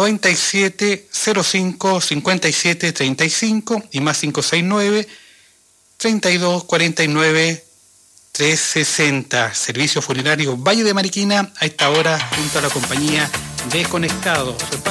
97 05 57 35 y más 569 32 49 360. Servicio funerario Valle de Mariquina, a esta hora junto a la compañía Desconectados.